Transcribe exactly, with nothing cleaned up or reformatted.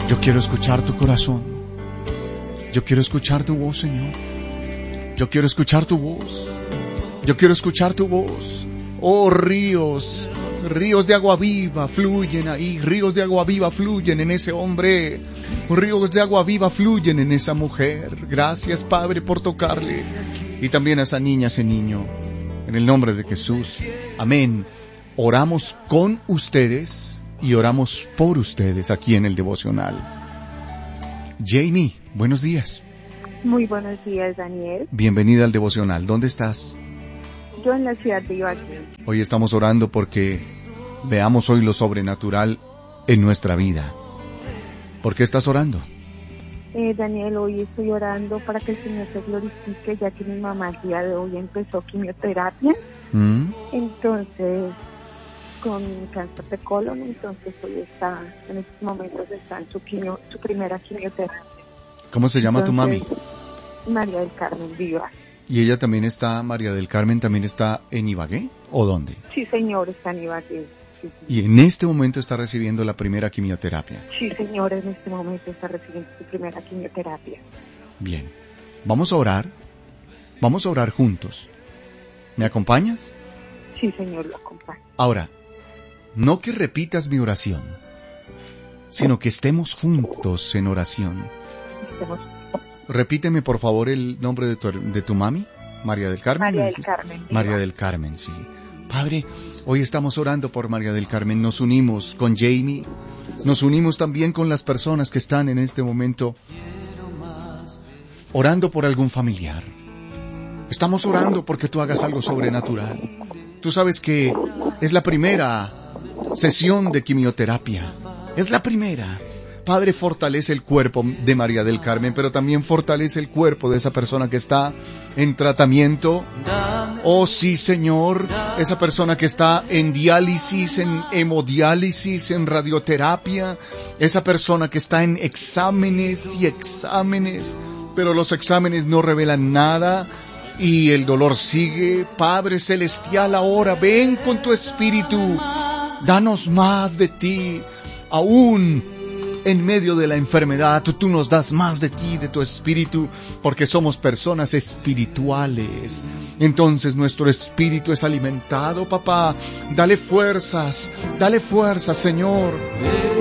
Yo quiero escuchar tu corazón. Yo quiero escuchar tu voz, Señor. Yo quiero escuchar tu voz. Yo quiero escuchar tu voz. Oh, ríos, ríos de agua viva fluyen ahí. Ríos de agua viva fluyen en ese hombre. Ríos de agua viva fluyen en esa mujer. Gracias, Padre, por tocarle. Y también a esa niña, ese niño. En el nombre de Jesús. Amén. Oramos con ustedes y oramos por ustedes aquí en el devocional. Jamie, buenos días. Muy buenos días, Daniel. Bienvenida al devocional. ¿Dónde estás? Yo en la ciudad de Ibagué. Hoy estamos orando porque veamos hoy lo sobrenatural en nuestra vida. ¿Por qué estás orando? Eh, Daniel, hoy estoy orando para que el Señor se glorifique, ya que mi mamá el día de hoy empezó quimioterapia. ¿Mm? Entonces, con cáncer de colon, entonces hoy está, en estos momentos está en su, quimio, su primera quimioterapia. ¿Cómo se llama entonces, tu mami? María del Carmen Vivas. ¿Y ella también está, María del Carmen, también está en Ibagué o dónde? Sí, señor, está en Ibagué. Sí, sí. Y en este momento está recibiendo la primera quimioterapia. Sí, señor, en este momento está recibiendo su primera quimioterapia. Bien, vamos a orar, vamos a orar juntos. ¿Me acompañas? Sí, señor, lo acompaño. Ahora, no que repitas mi oración, sino que estemos juntos en oración. Estemos. Repíteme, por favor, el nombre de tu, de tu mami, María del Carmen. María del Carmen. María del Carmen, sí. Padre, hoy estamos orando por María del Carmen. Nos unimos con Jamie, nos unimos también con las personas que están en este momento orando por algún familiar. Estamos orando porque tú hagas algo sobrenatural. Tú sabes que es la primera sesión de quimioterapia. Es la primera. Padre, fortalece el cuerpo de María del Carmen, pero también fortalece el cuerpo de esa persona que está en tratamiento. Oh sí, Señor, esa persona que está en diálisis, en hemodiálisis, en radioterapia, esa persona que está en exámenes y exámenes, pero los exámenes no revelan nada y el dolor sigue. Padre Celestial, ahora ven con tu espíritu, danos más de ti, aún en medio de la enfermedad, tú, tú nos das más de ti, de tu espíritu, porque somos personas espirituales. Entonces nuestro espíritu es alimentado, papá. Dale fuerzas, dale fuerzas, Señor.